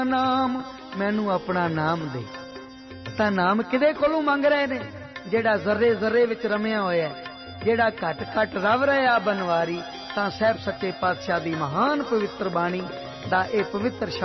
नाम मैनू अपना नाम दे। तां नाम किदे कोलों मंग रहे ने? जेड़ा जर्रे जर्रे विच रमिया होया, जेड़ा घट घट रव रहा बनवारी। तां साहिब सच्चे पातशाह दी महान पवित्र बाणी दा ए पवित्र